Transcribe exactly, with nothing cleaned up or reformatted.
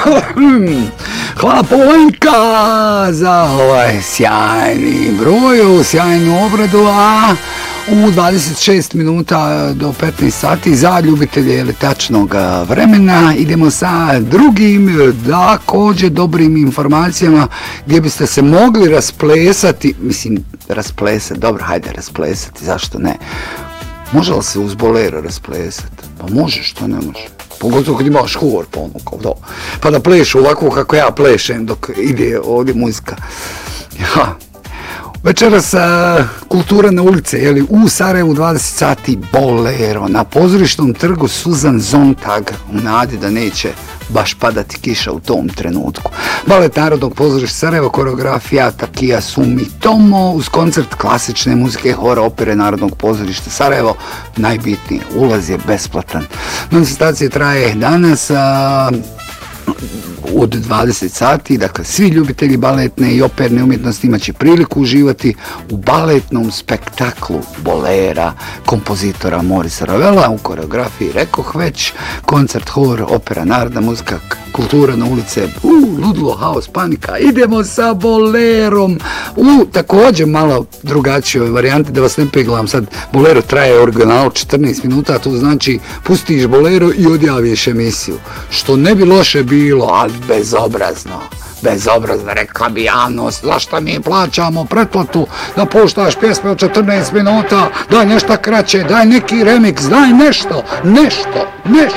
Hvala Polenka za ovaj sjajni broj, ovu sjajnu obradu, a u dvadeset šest minuta do petnaest sati za ljubitelje letačnog vremena idemo sa drugim, također dobrim informacijama gdje biste se mogli rasplesati, mislim rasplesati, dobro, hajde rasplesati, zašto ne? Može li se uz bolero rasplesati? Pa može, što ne može? Pogotovo kad imaš hor, pa ono kao to. Pa da plešu ovako kako ja plešem dok ide ovdje muzika. Ja. Večeras a, kultura na ulice, jeli, u Sarajevu dvadeset sati bolero, na pozorišnom trgu Suzan Zontag, u nadi da neće baš padati kiša u tom trenutku. Balet Narodnog pozorišta Sarajevo, koreografija Takija Sumitomo, uz koncert klasične muzike, hora opere Narodnog pozorišta Sarajevo. Najbitnije, ulaz je besplatan. Manifestacija traje danas a, od dvadeset sati, dakle svi ljubitelji baletne i operne umjetnosti imat će priliku uživati u baletnom spektaklu bolera kompozitora Morisa Ravela, u koreografiji rekoh već, koncert, hor, opera, narodna muzika, kultura na ulice, u, ludilo, haos, panika, idemo sa bolerom, u, također malo drugačijoj varijanti, da vas ne peglam sad, bolero traje originalno četrnaest minuta, to znači pustiš bolero i odjaviš emisiju, što ne bi loše bilo, ali bezobrazno, bezobrazno, rekla bi javnost, zašto mi plaćamo pretplatu da puštaš pjesme od četrnaest minuta, daj nešto kraće, daj neki remix, daj nešto, nešto, nešto.